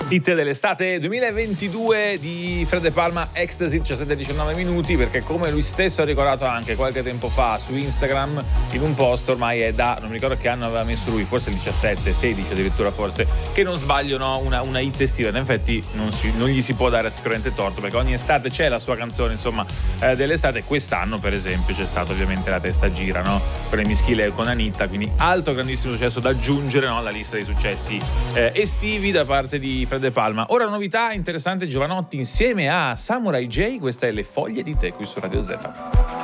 Hit dell'estate 2022 di Fred De Palma, Ecstasy, 17-19 minuti, perché come lui stesso ha ricordato anche qualche tempo fa su Instagram, in un post, ormai è da, non mi ricordo che anno aveva messo lui, forse il 17, 16 addirittura forse, che non sbaglio, no, una hit estiva. In effetti non gli si può dare sicuramente torto, perché ogni estate c'è la sua canzone, insomma, dell'estate. Quest'anno per esempio c'è stato ovviamente La testa gira, no, per le mischile con Anitta, quindi altro grandissimo successo da aggiungere, no, alla lista dei successi estivi da parte di Fred De Palma. Ora novità interessante, Jovanotti insieme a Samurai J, questa è Le foglie di te qui su Radio Z.